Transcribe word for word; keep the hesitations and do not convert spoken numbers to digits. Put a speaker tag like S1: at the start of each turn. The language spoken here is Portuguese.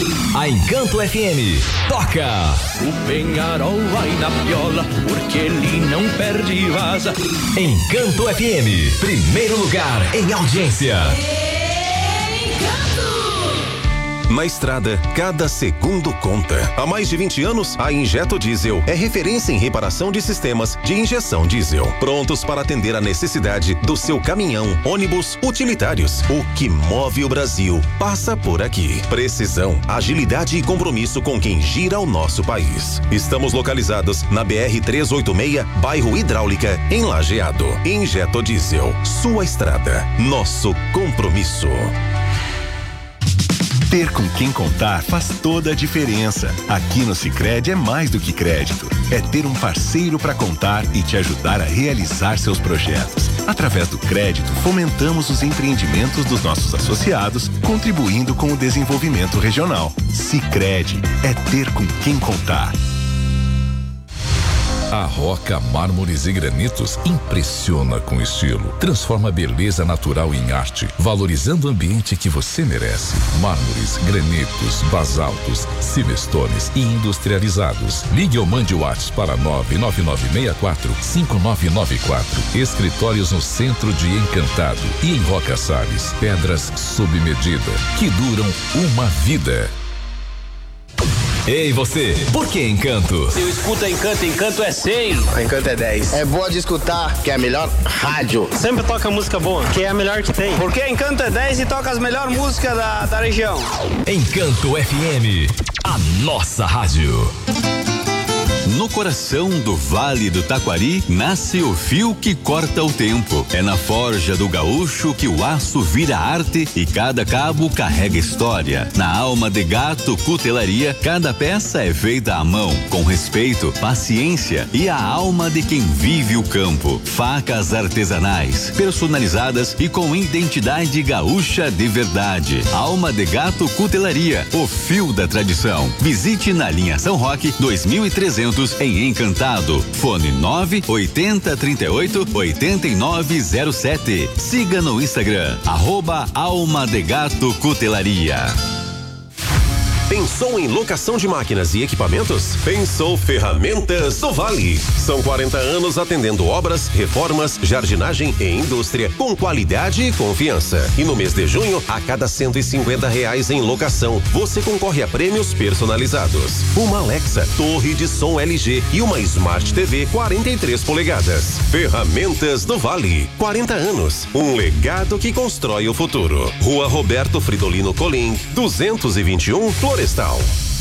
S1: A Encanto F M toca.
S2: O Penharol vai na viola, porque ele não perde vaza.
S1: Encanto F M, primeiro lugar em audiência.
S3: Na estrada, cada segundo conta. Há mais de vinte anos, a Injeto Diesel é referência em reparação de sistemas de injeção diesel, prontos para atender a necessidade do seu caminhão, ônibus, utilitários. O que move o Brasil passa por aqui. Precisão, agilidade e compromisso com quem gira o nosso país. Estamos localizados na B R trezentos e oitenta e seis, bairro Hidráulica, em Lajeado. Injeto Diesel, sua estrada, nosso compromisso.
S4: Ter com quem contar faz toda a diferença. Aqui no Sicredi é mais do que crédito. É ter um parceiro para contar e te ajudar a realizar seus projetos. Através do crédito, fomentamos os empreendimentos dos nossos associados, contribuindo com o desenvolvimento regional. Sicredi é ter com quem contar.
S5: A Roca Mármores e Granitos impressiona com estilo. Transforma a beleza natural em arte, valorizando o ambiente que você merece. Mármores, granitos, basaltos, silvestones e industrializados. Ligue ou mande o WhatsApp para nove nove nove seis quatro cinco nove nove quatro. Escritórios no centro de Encantado e em Roca Salles. Pedras sob medida, que duram uma vida.
S1: Ei, você, por que Encanto?
S6: Eu escuto Encanto, Encanto é seis.
S7: Encanto é dez. É boa de escutar, que é a melhor rádio.
S6: Sempre toca música boa, que é a melhor que tem.
S7: Porque Encanto é dez e toca as melhores músicas da, da região.
S1: Encanto F M, a nossa rádio.
S8: No coração do Vale do Taquari, nasce o fio que corta o tempo. É na forja do gaúcho que o aço vira arte e cada cabo carrega história. Na Alma de Gato Cutelaria, cada peça é feita à mão, com respeito, paciência e a alma de quem vive o campo. Facas artesanais, personalizadas e com identidade gaúcha de verdade. Alma de Gato Cutelaria, o fio da tradição. Visite na linha São Roque dois mil e trezentos em Encantado. Fone nove oitenta trinta e oito oitenta e nove zero sete. Siga no Instagram, arroba Alma de Gato Cutelaria.
S3: Pensou em locação de máquinas e equipamentos? Pensou Ferramentas do Vale. São quarenta anos atendendo obras, reformas, jardinagem e indústria com qualidade e confiança. E no mês de junho, a cada cento e cinquenta reais em locação, você concorre a prêmios personalizados. Uma Alexa, torre de som L G e uma Smart T V quarenta e três polegadas. Ferramentas do Vale. quarenta anos. Um legado que constrói o futuro. Rua Roberto Fridolino Colim, duzentos e vinte e um, Florestal.